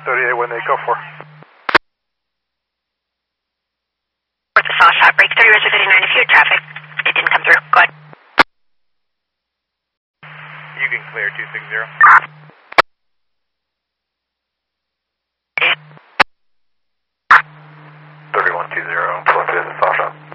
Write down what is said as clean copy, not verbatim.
38, when they go for? What's a saw shot? Break 30 Register 59 if you had traffic. It didn't come through. Go ahead. You can clear 260. 3120, 12 is a saw shot.